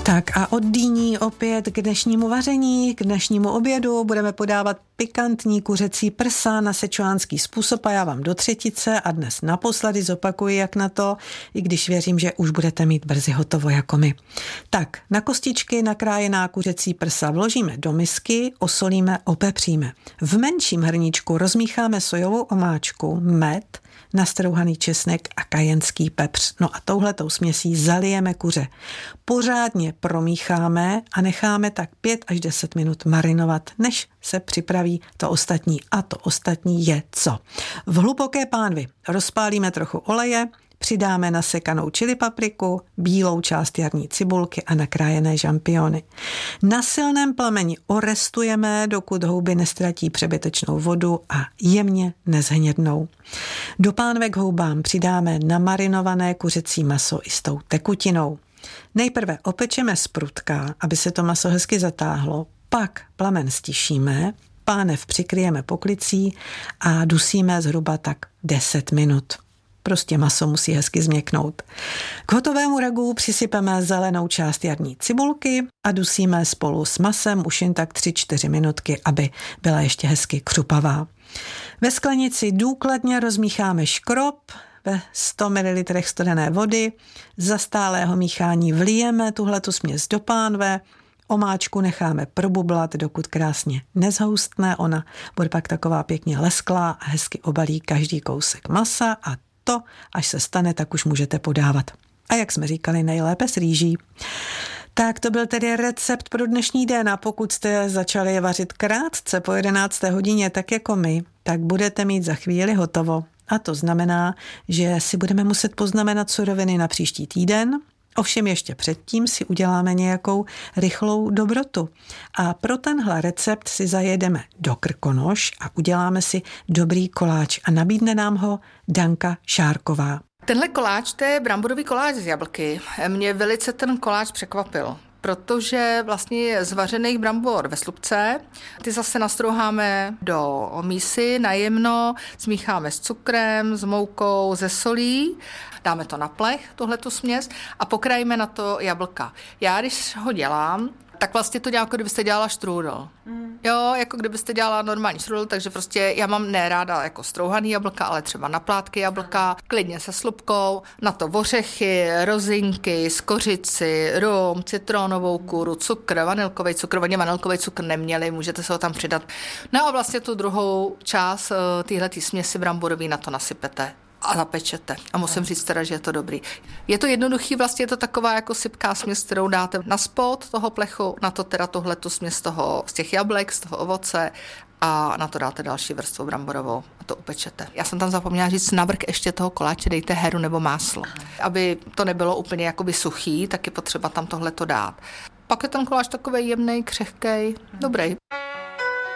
Tak a od dýní opět k dnešnímu vaření, k dnešnímu obědu budeme podávat pikantní kuřecí prsa na sečuánský způsob a já vám do třetice a dnes naposledy zopakuji, jak na to, i když věřím, že už budete mít brzy hotovo jako my. Tak, na kostičky nakrájená kuřecí prsa vložíme do misky, osolíme, opepříme. V menším hrníčku rozmícháme sojovou omáčku, med, nastrouhaný česnek a kajenský pepř. No a touhletou směsí zalijeme kuře. Pořádně promícháme a necháme tak 5 až 10 minut marinovat, než se připraví to ostatní. A to ostatní je co? V hluboké pánvi rozpálíme trochu oleje, přidáme nasekanou čili papriku, bílou část jarní cibulky a nakrájené žampiony. Na silném plameni orestujeme, dokud houby nestratí přebytečnou vodu a jemně nezhnědnou. Do pánve k houbám přidáme namarinované kuřecí maso i s tou tekutinou. Nejprve opečeme zprutka, aby se to maso hezky zatáhlo, pak plamen stišíme, pánev přikryjeme poklicí a dusíme zhruba tak 10 minut. Prostě maso musí hezky změknout. K hotovému ragu přisypeme zelenou část jarní cibulky a dusíme spolu s masem už jen tak 3-4 minutky, aby byla ještě hezky křupavá. Ve sklenici důkladně rozmícháme škrob, ve 100 ml studené vody, za stálého míchání vlijeme tuhletu směs do pánve, omáčku necháme probublat, dokud krásně nezhoustne, ona bude pak taková pěkně lesklá a hezky obalí každý kousek masa a to, až se stane, tak už můžete podávat. A jak jsme říkali, nejlépe s rýží. Tak to byl tedy recept pro dnešní den a pokud jste začali vařit krátce po 11. hodině, tak jako my, tak budete mít za chvíli hotovo. A to znamená, že si budeme muset poznamenat suroviny na příští týden, ovšem ještě předtím si uděláme nějakou rychlou dobrotu. A pro tenhle recept si zajedeme do Krkonoš a uděláme si dobrý koláč a nabídne nám ho Danka Šárková. Tenhle koláč, to je bramborový koláč z jablky. Mě velice ten koláč překvapil, protože vlastně je z vařených brambor ve slupce. Ty zase nastrouháme do mísy najemno, smícháme s cukrem, s moukou, se solí, dáme to na plech, tuhletu směs a pokrájíme na to jablka. Já, když ho dělám, tak vlastně to dělám, jako kdybyste dělala štrůdl. Jo, jako kdybyste dělala normální štrůdl, takže prostě já mám neráda jako strouhaný jablka, ale třeba na plátky jablka, klidně se slupkou, na to ořechy, rozinky, skořici, rum, citronovou kůru, cukr, vanilkový cukr, oni vanilkový cukr neměli, můžete se ho tam přidat. No a vlastně tu druhou část téhletý směsi bramborový na to nasypete a zapečete. A musím říct teda, že je to dobrý. Je to jednoduchý, vlastně je to taková jako sypká směs, kterou dáte na spod toho plechu, na to teda tuhletu směs z těch jablek, z toho ovoce a na to dáte další vrstvu bramborovou a to upečete. Já jsem tam zapomněla říct, na vrch ještě toho koláče dejte heru nebo máslo. Aby to nebylo úplně jakoby suchý, tak je potřeba tam tohleto dát. Pak je ten koláč takovej jemnej, křehkej, dobrý.